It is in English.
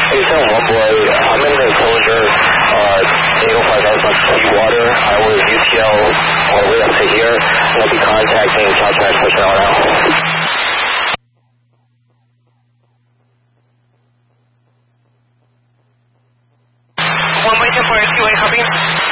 Hey, 1boy, I'm in the enclosure, 805 Southwest Sweetwater. I was UTL all the way up to here. I'll be contacting Southwest personnel now. One way 10 for SQA, copy.